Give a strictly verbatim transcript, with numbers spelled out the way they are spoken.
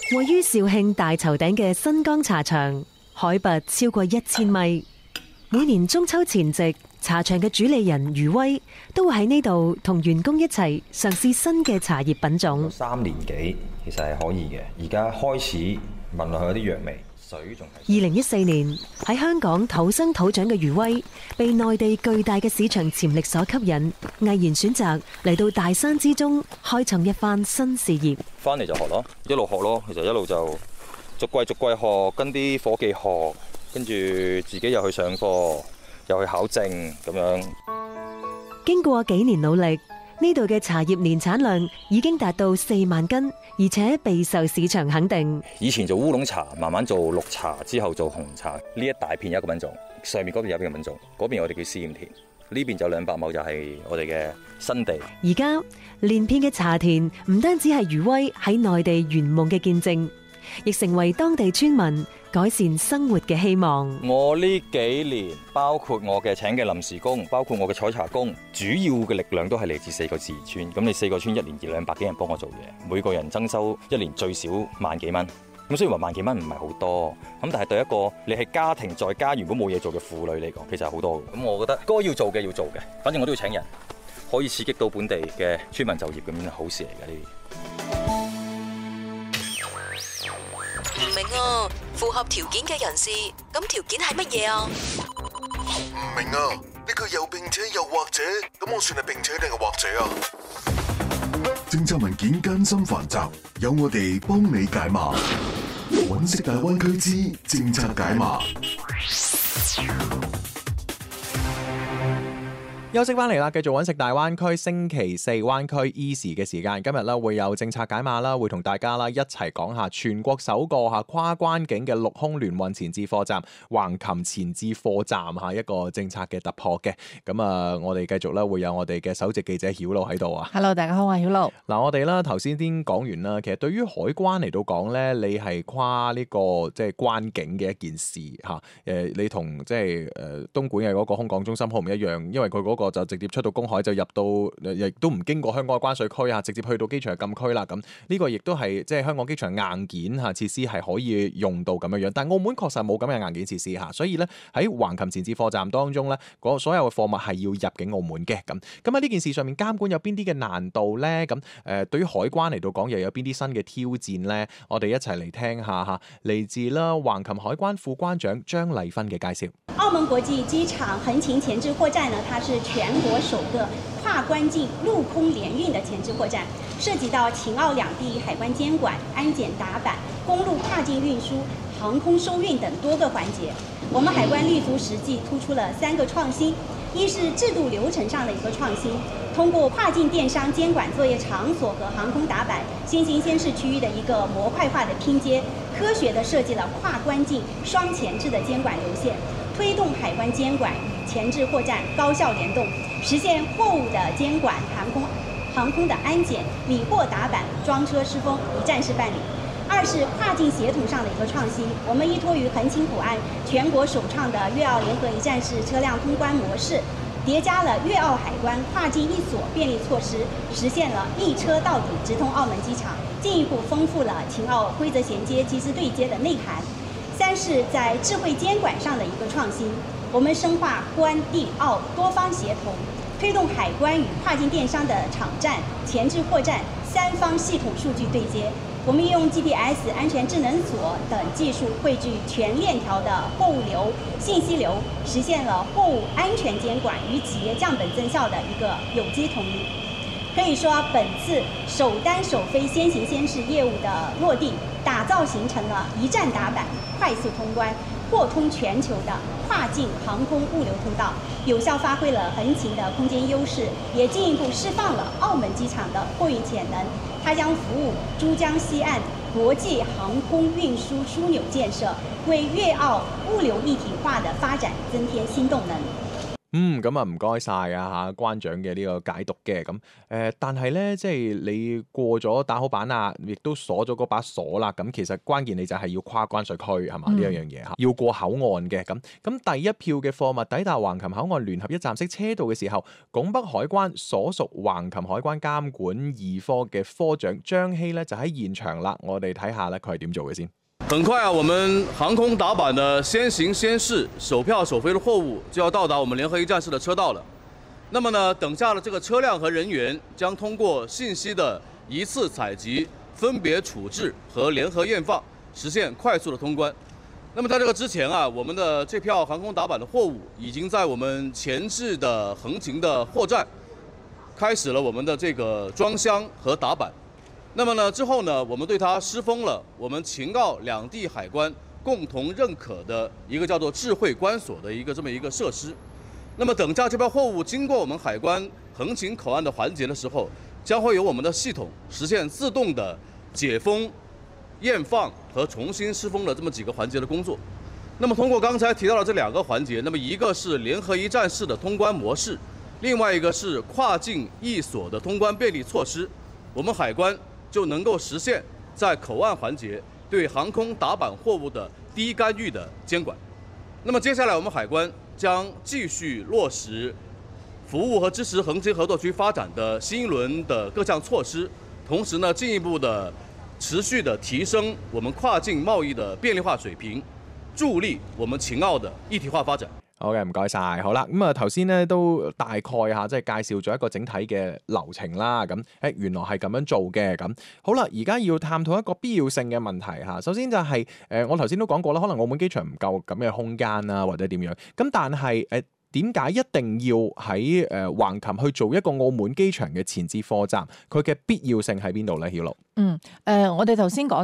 位於肇慶大頭頂嘅新江茶場，海拔超過一千米。每年中秋前夕，茶場嘅主理人余威都會喺呢度同員工一齊嘗試新嘅茶葉品種。 三年幾其實係可以嘅，而家開始聞落去有啲藥味，水仲係。 二零一四年喺香港土生土長嘅余威，被內地巨大嘅市場潛力所吸引，毅然選擇嚟到大山之中開創一番新事業。 翻嚟就學咯，一路學咯，其實一路就逐季逐季學，跟啲伙計學，跟住自己又去上課，又去考證咁樣。 經過幾年努力，呢度嘅茶葉年產量已經達到四萬斤，而且備受市場肯定。 以前做烏龍茶，慢慢做綠茶，之後做紅茶。呢一大片有一個品種，上面嗰邊有一個品種，嗰邊我哋叫試驗田，呢邊就兩百畝就係我哋嘅新地。 而家連片嘅茶田唔單止係余威喺內地圓夢嘅見證，亦成為當地村民改善生活嘅希望。 我呢幾年，包括我嘅請嘅臨時工，包括我嘅採茶工，主要嘅力量都係嚟自四個自然村。咁你四個村一年二兩百幾人幫我做嘢，每個人增收一年最少萬幾蚊。咁雖然話萬幾蚊唔係好多，咁但係對一個你係家庭在家如果冇嘢做嘅婦女嚟講，其實係好多嘅。咁我覺得該要做嘅要做嘅，反正我都要請人，可以刺激到本地嘅村民就業，咁樣好事嚟嘅呢啲。 唔明啊，符合條件嘅人士，咁條件係乜嘢啊？ 唔明啊，呢個又並且又或者，咁我算係並且定係或者啊？政策文件艱辛繁雜，有我哋幫你解碼。揾食大灣區之政策解碼。 休息翻嚟啦，繼續揾食大灣區星期四灣區 Easy 嘅時間，今日咧會有政策解碼啦，會同大家啦一齊講下全國首個嚇跨關境嘅陸空聯運前置貨站橫琴前置貨站嚇一個政策嘅突破嘅。咁啊，我哋繼續咧會有我哋嘅首席記者曉露喺度啊。 Hello， 大家好，我係曉露。 嗱，我哋啦頭先先講完啦，其實對於海關嚟到講咧，你係跨呢個即係關境嘅一件事嚇。誒，你同即係誒東莞嘅嗰個空港中心好唔一樣，因為佢嗰個就直接出到公海就入到，亦都唔經過香港嘅關稅區啊，直接去到機場嘅禁區啦。咁呢個亦都係即係香港機場硬件嚇設施係可以用到咁樣樣，但係澳門確實冇咁嘅硬件設施嚇，所以咧喺橫琴前置貨站當中咧，嗰所有嘅貨物係要入境澳門嘅。咁咁喺呢件事上面監管有邊啲嘅難度咧？咁誒對於海關嚟到講又有邊啲新嘅挑戰咧？我哋一齊嚟聽下嚇，嚟自啦橫琴海關副關長張麗芬嘅介紹。 澳門國際機場橫琴前置貨站呢，它是全國首個跨關境陸空聯運的前置貨站，涉及到秦澳兩地海關監管、安檢打板、公路跨境運輸、航空收運等多個環節。我們海關立足實際，突出了三個創新：一是制度流程上的一個創新，通過跨境電商監管作業場所和航空打板先行先試區域的一個模塊化的拼接，科學地設計了跨關境雙前置的監管流線，推動海關監管與前置貨站高效聯動，實現貨物的監管、航空航空的安檢、理貨打板、裝車施封一站式辦理。二是跨境協同上的一個創新，我們依託於橫琴浦岸全國首創的粵澳聯合一站式車輛通關模式，疊加了粵澳海關跨境一鎖便利措施，實現了一車到底直通澳門機場，進一步豐富了秦澳規則銜接、機制對接的內涵。三是在智慧監管上的一個創新，我們深化關地澳多方協同，推動海關與跨境電商的場站、前置貨站三方系統數據對接。我們用 G P S 安全智能鎖等技術匯聚全鏈條的貨物流、信息流，實現了貨物安全監管與企業降本增效的一個有機統一。可以說，本次首單首飛先行先試業務的落地，打造形成了一站打板、快速通關、貨通全球的跨境航空物流通道，有效發揮了橫琴的空間優勢，也進一步釋放了澳門機場的貨運潛能。它將服務珠江西岸國際航空運輸樞紐建設，為粵澳物流一體化的發展增添新動能。 嗯，咁啊唔該晒啊嚇關長嘅呢個解讀嘅咁誒，但係咧即係你過咗打好板啦，亦都鎖咗嗰把鎖啦，咁其實關鍵你就係要跨關稅區係嘛呢一樣嘢嚇，要過口岸嘅咁。咁第一票嘅貨物抵達橫琴口岸聯合一站式車道嘅時候，拱北海關所屬橫琴海關監管二科嘅科長張希咧就喺現場啦，我哋睇下咧佢係點做嘅先。 很快啊，我們航空打板的先行先試、首票首飛的貨物就要到達我們聯合一站式的車道了。那麼呢，等下的這個車輛和人員將通過信息的一次採集、分別處置和聯合驗放，實現快速的通關。那麼在這個之前啊，我們的這票航空打板的貨物已經在我們前置的橫琴的貨站開始了我們的這個裝箱和打板。那麼呢，之後呢，我們對它施封了我們秦澳兩地海關共同認可的一個叫做智慧關鎖的一個這麼一個設施。那麼等下這票貨物經過我們海關橫琴口岸的環節的時候，將會由我們的系統實現自動的解封、驗放和重新施封的這麼幾個環節的工作。那麼通過剛才提到的這兩個環節，那麼一個是聯合一站式的通關模式，另外一個是跨境一鎖的通關便利措施，我們海關就能夠實現在口岸環節對航空打板貨物的低干預的監管。那麼接下來我們海關將繼續落實服務和支持橫琴合作區發展的新一輪的各項措施，同時呢進一步的持續的提升我們跨境貿易的便利化水平，助力我們秦澳的一體化發展。 好嘅，唔該晒。好啦，咁啊頭先咧都大概嚇即係介紹咗一個整體嘅流程啦。咁誒原來係咁樣做嘅。咁好啦，而家要探討一個必要性嘅問題嚇。首先就係、是、誒、呃、我頭先都講過啦，可能澳門機場唔夠咁嘅空間啊，或者點樣。咁但係誒點解一定要喺誒橫琴去做一個澳門機場嘅前置貨站？佢嘅必要性喺邊度咧？曉露？ 嗯，誒、呃，我哋頭先講